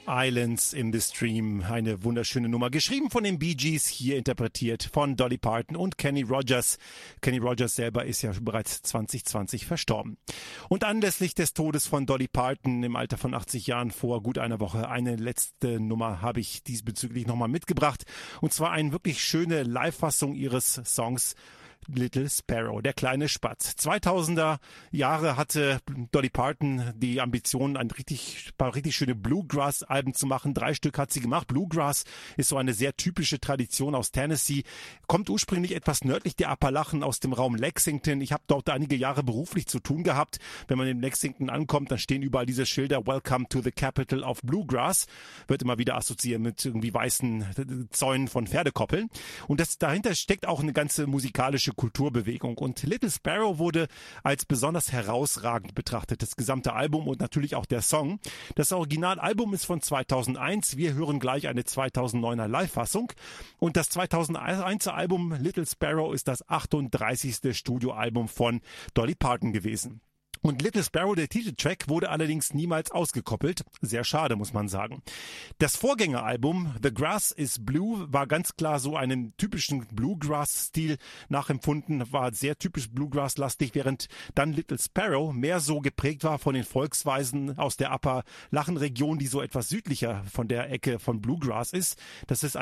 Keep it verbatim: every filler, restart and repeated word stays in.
Islands in the Stream, eine wunderschöne Nummer, geschrieben von den Bee Gees, hier interpretiert von Dolly Parton und Kenny Rogers. Kenny Rogers selber ist ja bereits zwanzig zwanzig verstorben. Und anlässlich des Todes von Dolly Parton im Alter von achtzig Jahren vor gut einer Woche, eine letzte Nummer habe ich diesbezüglich nochmal mitgebracht, und zwar eine wirklich schöne Live-Fassung ihres Songs Little Sparrow, der kleine Spatz. zweitausender Jahre hatte Dolly Parton die Ambition, ein richtig, paar richtig schöne Bluegrass-Alben zu machen. Drei Stück hat sie gemacht. Bluegrass ist so eine sehr typische Tradition aus Tennessee, kommt ursprünglich etwas nördlich der Appalachen aus dem Raum Lexington. Ich habe dort einige Jahre beruflich zu tun gehabt. Wenn man in Lexington ankommt, dann stehen überall diese Schilder Welcome to the Capital of Bluegrass. Wird immer wieder assoziiert mit irgendwie weißen Zäunen von Pferdekoppeln. Und das dahinter steckt auch eine ganze musikalische Kulturbewegung. Und Little Sparrow wurde als besonders herausragend betrachtet. Das gesamte Album und natürlich auch der Song. Das Originalalbum ist von zweitausendeins. Wir hören gleich eine zweitausenddeuner Live-Fassung. Und das zweitausendeins Album Little Sparrow ist das achtunddreißigste Studioalbum von Dolly Parton gewesen. Und Little Sparrow, der Titeltrack, wurde allerdings niemals ausgekoppelt. Sehr schade, muss man sagen. Das Vorgängeralbum The Grass is Blue war ganz klar so einen typischen Bluegrass-Stil nachempfunden, war sehr typisch Bluegrass-lastig, während dann Little Sparrow mehr so geprägt war von den Volksweisen aus der Appalachen-Region, die so etwas südlicher von der Ecke von Bluegrass ist. Das ist